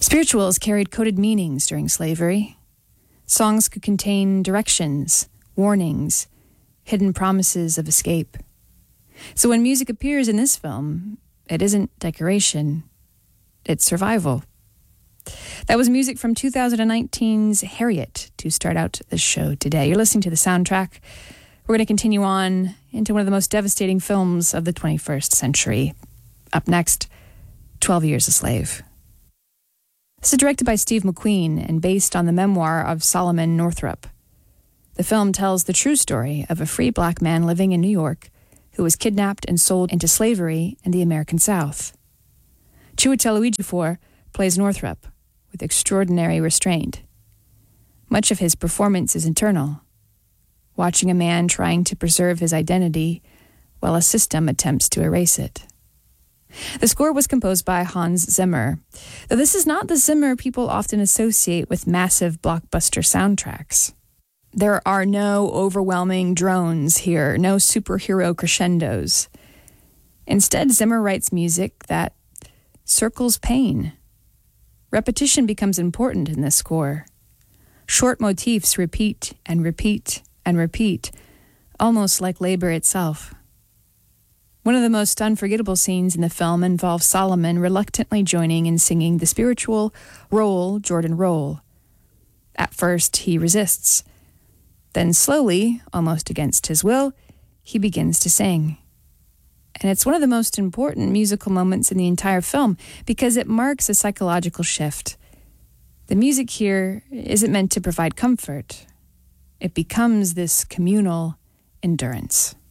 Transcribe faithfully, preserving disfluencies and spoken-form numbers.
Spirituals carried coded meanings during slavery. Songs could contain directions, warnings, hidden promises of escape. So when music appears in this film, it isn't decoration, it's survival. That was music from two thousand nineteen's Harriet to start out the show today. You're listening to the soundtrack. We're going to continue on into one of the most devastating films of the twenty-first century. Up next, twelve Years a Slave. This is directed by Steve McQueen and based on the memoir of Solomon Northup. The film tells the true story of a free black man living in New York who was kidnapped and sold into slavery in the American South. Chiwetel Ejiofor plays Northup with extraordinary restraint. Much of his performance is internal, watching a man trying to preserve his identity while a system attempts to erase it. The score was composed by Hans Zimmer, though this is not the Zimmer people often associate with massive blockbuster soundtracks. There are no overwhelming drones here, no superhero crescendos. Instead, Zimmer writes music that circles pain. Repetition becomes important in this score. Short motifs repeat and repeat and repeat, almost like labor itself. One of the most unforgettable scenes in the film involves Solomon reluctantly joining and singing the spiritual Roll, Jordan, Roll. At first, he resists. Then slowly, almost against his will, he begins to sing. And it's one of the most important musical moments in the entire film because it marks a psychological shift. The music here isn't meant to provide comfort. It becomes this communal endurance.